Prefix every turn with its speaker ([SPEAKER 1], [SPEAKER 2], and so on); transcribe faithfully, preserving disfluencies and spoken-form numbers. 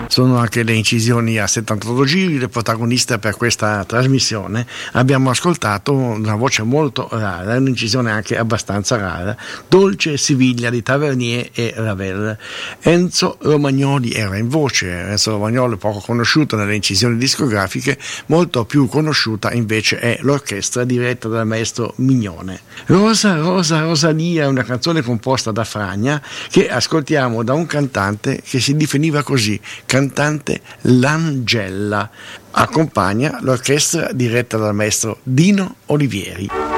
[SPEAKER 1] Sono anche le incisioni a settantotto giri, le protagoniste per questa trasmissione. Abbiamo ascoltato una voce molto rara, un'incisione anche abbastanza rara, Dolce Siviglia di Tavernier e Ravel. Enzo Romagnoli era in voce, Enzo Romagnoli è poco conosciuto nelle incisioni discografiche, molto più conosciuta invece è l'orchestra diretta dal maestro Mignone. Rosa, Rosa, Rosalia è una canzone composta da Fragna che ascoltiamo da un cantante che si definiva così, cantante Langella. Accompagna l'orchestra diretta dal maestro Dino Olivieri.